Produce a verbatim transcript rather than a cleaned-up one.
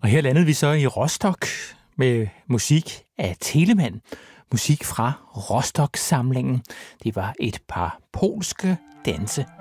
Og her landede vi så i Rostock med musik af Telemann. Musik fra Rostock-samlingen. Det var et par polske danse